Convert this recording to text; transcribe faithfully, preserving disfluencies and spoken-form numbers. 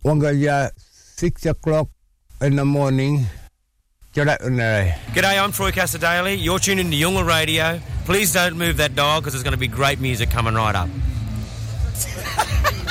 Wangaya, six o'clock in the morning. G'day, I'm Troy Casadale. You're tuned into Yungle Radio. Please don't move that dial because there's going to be great music coming right up.